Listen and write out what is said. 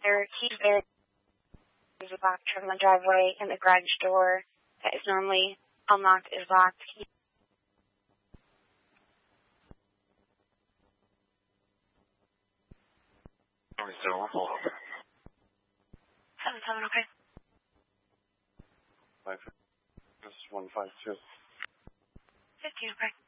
Their keys there. There's a box truck in the driveway, and the garage door that is normally unlocked is locked. Still 7-7, okay. 5, just 152. 15, okay.